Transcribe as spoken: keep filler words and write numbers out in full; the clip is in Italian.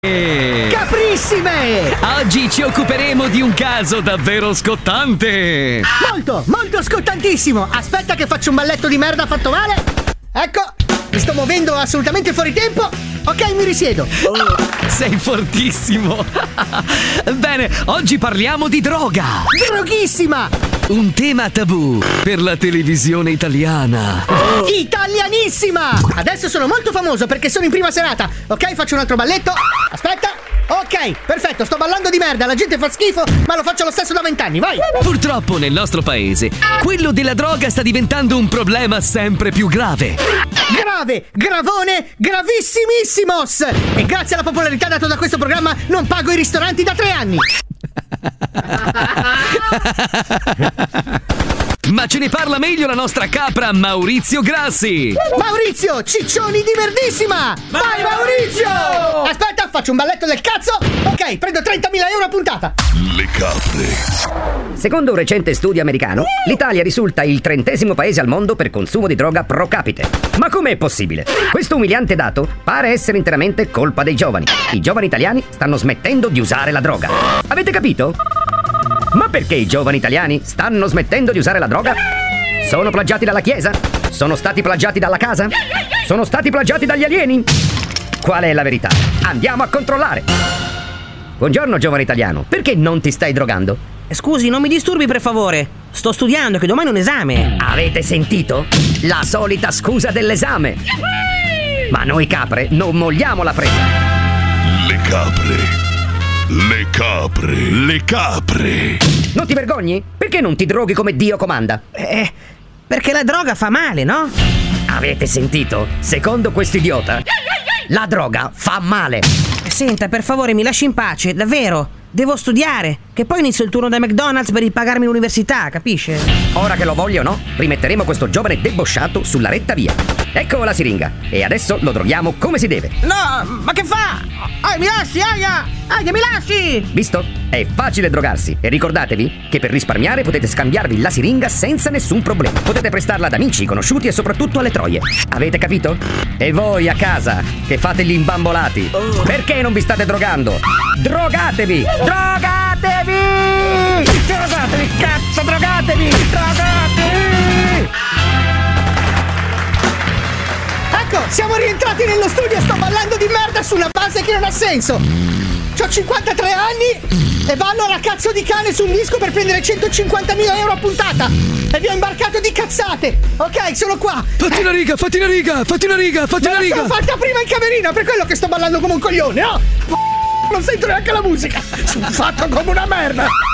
Caprissime! Oggi ci occuperemo di un caso davvero scottante. Molto, molto scottantissimo. Aspetta che faccio un balletto di merda fatto male. Ecco, mi sto muovendo assolutamente fuori tempo. Ok, mi risiedo. Oh, sei fortissimo. Bene, oggi parliamo di droga. Droghissima! Un tema tabù per la televisione italiana. Oh. Italianissima! Adesso sono molto famoso perché sono in prima serata. Ok, faccio un altro balletto. Aspetta. Ok, perfetto, sto ballando di merda, la gente fa schifo, ma lo faccio lo stesso da vent'anni, vai! Purtroppo nel nostro paese, quello della droga sta diventando un problema sempre più grave. Grave, gravone, gravissimissimo! E grazie alla popolarità data da questo programma non pago i ristoranti da tre anni! Ma ce ne parla meglio la nostra capra Maurizio Grassi. Maurizio, ciccioni di merdissima! Vai Maurizio! Aspetta, faccio un balletto del cazzo. Ok, prendo trentamila euro a puntata. Le capre. Secondo un recente studio americano, l'Italia risulta il trentesimo paese al mondo per consumo di droga pro capite. Ma com'è possibile? Questo umiliante dato pare essere interamente colpa dei giovani. I giovani italiani stanno smettendo di usare la droga. Avete capito? Ma perché i giovani italiani stanno smettendo di usare la droga? Sono plagiati dalla Chiesa? Sono stati plagiati dalla casa? Sono stati plagiati dagli alieni? Qual è la verità? Andiamo a controllare! Buongiorno giovane italiano, perché non ti stai drogando? Scusi, non mi disturbi per favore. Sto studiando, che domani è un esame. Avete sentito? La solita scusa dell'esame! Ma noi capre non molliamo la presa! Le capre. Le capre, le capre. Non ti vergogni? Perché non ti droghi come Dio comanda? Eh, perché la droga fa male, no? Avete sentito? Secondo quest'idiota, la droga fa male. Senta, per favore, mi lasci in pace, davvero. Devo studiare, che poi inizio il turno da McDonald's per ripagarmi l'università, capisce? Ora che lo voglio o no, rimetteremo questo giovane debosciato sulla retta via. Ecco la siringa, e adesso lo droghiamo come si deve. No, ma che fa? Ah, mi lasci, aia! Aia, mi lasci! Visto? È facile drogarsi, e ricordatevi che per risparmiare potete scambiarvi la siringa senza nessun problema. Potete prestarla ad amici, conosciuti e soprattutto alle troie. Avete capito? E voi a casa, che fate gli imbambolati, oh. Perché non vi state drogando? Drogatevi! Drogatevi! Drogatevi, cazzo, drogatevi! Drogatevi! Ecco, siamo rientrati nello studio e sto ballando di merda su una base che non ha senso. C'ho cinquantatré anni e ballo alla cazzo di cane su un disco per prendere centocinquantamila euro a puntata. E vi ho imbarcato di cazzate. Ok, sono qua. Fatti una riga, fatti una riga, fatti una riga, fatti una riga. Me la sono fatta prima in camerino, per quello che sto ballando come un coglione, no? Non sento neanche la musica. Sono fatto come una merda.